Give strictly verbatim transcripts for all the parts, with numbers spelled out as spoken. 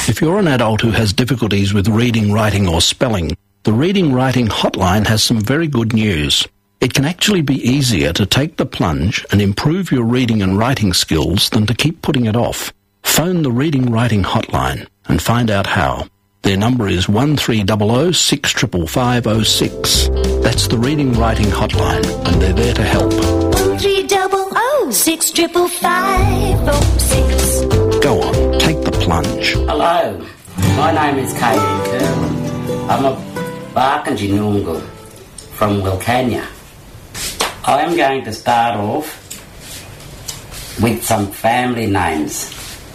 If you're an adult who has difficulties with reading, writing or spelling, the Reading Writing Hotline has some very good news. It can actually be easier to take the plunge and improve your reading and writing skills than to keep putting it off. Phone the Reading Writing Hotline and find out how. Their number is one three zero zero six five five five zero six. That's the Reading Writing Hotline, and they're there to help. one three zero zero six five five five zero six. Go on, take the plunge. Hello, my name is Katie Kerwin. I'm a Barkindji Noongar from Wilcannia. I am going to start off with some family names.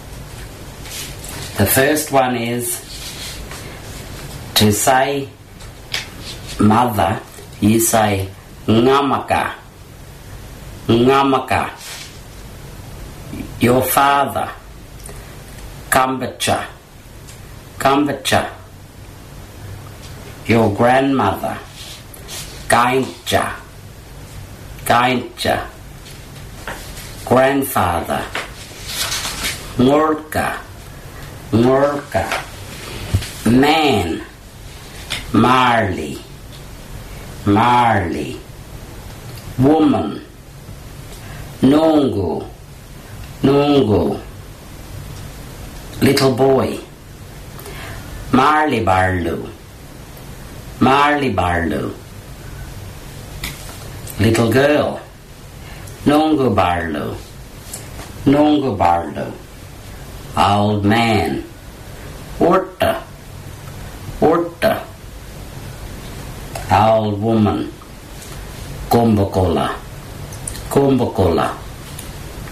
The first one is, to say mother, you say ngamaka. Ngamaka. Your father, Kambacha. Kambacha. Your grandmother, Gaincha. Gaincha. Grandfather, Ngurka. Ngurka. Man, Marley. Marley. Woman, Nungu. Nungu. Little boy, Marley Barlu. Marley Barlu. Little girl, Nungu Barlu. Nungu Barlu. Old man, Orta. Orta. Old woman, Kumbakola. Kumbakola.